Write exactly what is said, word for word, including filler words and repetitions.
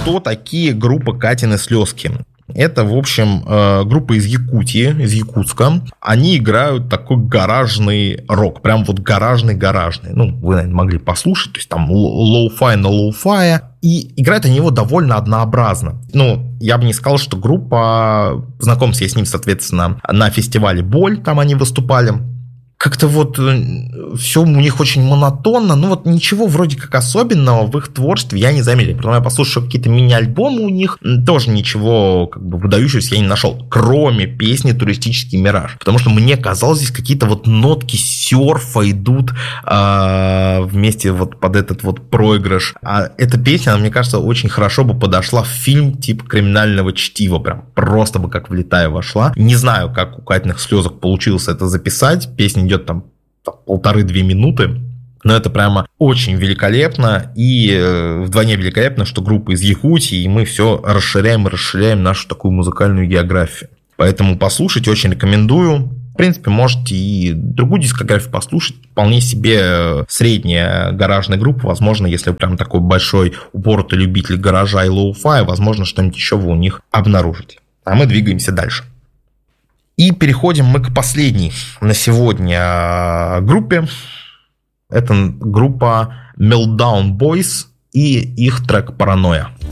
Кто такие группа Катины слезки? Это, в общем, группа из Якутии, из Якутска. Они играют такой гаражный рок. Прям вот гаражный-гаражный. Ну, вы, наверное, могли послушать. То есть там лоу-фай на лоу-фае. И играют они его довольно однообразно. Ну, я бы не сказал, что группа... Знакомься я с ним, соответственно, на фестивале «Боль». Там они выступали. Как-то вот все у них очень монотонно, ну вот ничего вроде как особенного в их творчестве я не заметил. Потом я послушал какие-то мини-альбомы у них, тоже ничего как бы выдающегося я не нашел, кроме песни «Туристический мираж». Потому что мне казалось, здесь какие-то вот нотки серфа идут э, вместе вот под этот вот проигрыш. А эта песня, она, мне кажется, очень хорошо бы подошла в фильм типа «Криминального чтива». Прям просто бы как влетая вошла. Не знаю, как у Катиных слезок получилось это записать. Песня идет там полторы-две минуты, но это прямо очень великолепно, и вдвойне великолепно, что группа из Якутии, и мы все расширяем и расширяем нашу такую музыкальную географию. Поэтому послушать очень рекомендую. В принципе, можете и другую дискографию послушать. Вполне себе средняя гаражная группа. Возможно, если вы прям такой большой упоротый любитель гаража и лоу-фая, возможно, что-нибудь еще вы у них обнаружите. А мы двигаемся дальше. И переходим мы к последней на сегодня группе. Это группа Meltdown Boys и их трек «Паранойя».